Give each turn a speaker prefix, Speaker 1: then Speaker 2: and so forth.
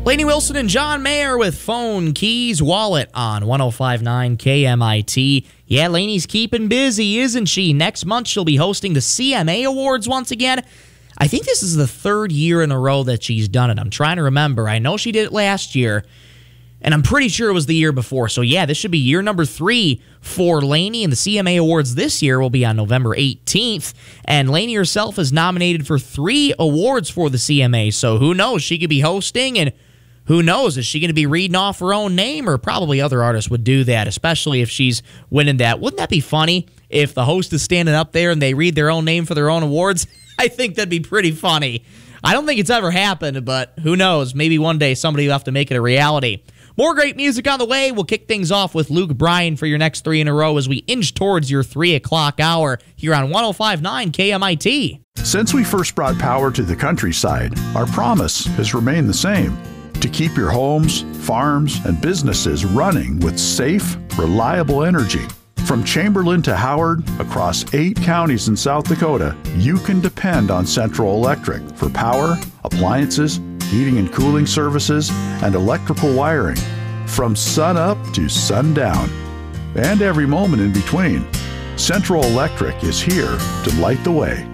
Speaker 1: Lainey Wilson and John Mayer with Phone, Keys, Wallet on 105.9 KMIT. Yeah, Lainey's keeping busy, isn't she? Next month, she'll be hosting the CMA Awards once again. I think this is the third year in a row that she's done it. I'm trying to remember. I know she did it last year, and I'm pretty sure it was the year before. So, yeah, this should be year number 3 for Lainey, and the CMA Awards this year will be on November 18th. And Lainey herself is nominated for 3 awards for the CMA, so who knows? She could be hosting, and who knows? Is she going to be reading off her own name? Or probably other artists would do that, especially if she's winning that. Wouldn't that be funny if the host is standing up there and they read their own name for their own awards? I think that'd be pretty funny. I don't think it's ever happened, but who knows? Maybe one day somebody will have to make it a reality. More great music on the way. We'll kick things off with Luke Bryan for your next 3 in a row as we inch towards your 3 o'clock hour here on 105.9 KMIT.
Speaker 2: Since we first brought power to the countryside, our promise has remained the same: to keep your homes, farms, and businesses running with safe, reliable energy. From Chamberlain to Howard, across 8 counties in South Dakota, you can depend on Central Electric for power, appliances, heating and cooling services, and electrical wiring. From sun up to sundown, and every moment in between, Central Electric is here to light the way.